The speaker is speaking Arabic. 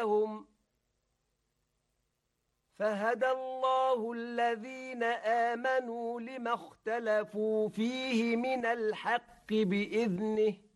فهدى الله الذين آمنوا لما اختلفوا فيه من الحق بإذنه